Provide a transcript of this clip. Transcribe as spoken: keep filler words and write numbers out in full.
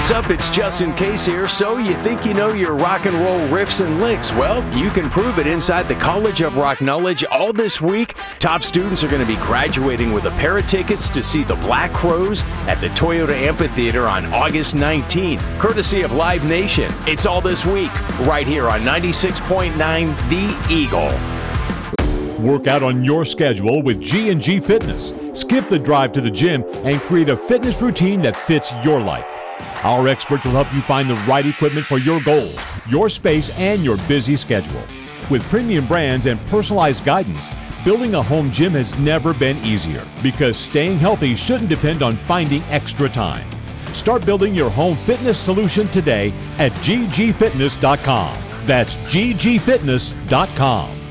What's up? It's Justin Case here. So you think you know your rock and roll riffs and licks? Well, you can prove it inside the College of Rock Knowledge all this week. Top students are going to be graduating with a pair of tickets to see the Black Crowes at the Toyota Amphitheater on August nineteenth, courtesy of Live Nation. It's all this week, right here on ninety-six point nine The Eagle. Work out on your schedule with G and G Fitness. Skip the drive to the gym and create a fitness routine that fits your life. Our experts will help you find the right equipment for your goals, your space, and your busy schedule. With premium brands and personalized guidance, building a home gym has never been easier because staying healthy shouldn't depend on finding extra time. Start building your home fitness solution today at G G fitness dot com. That's G G fitness dot com.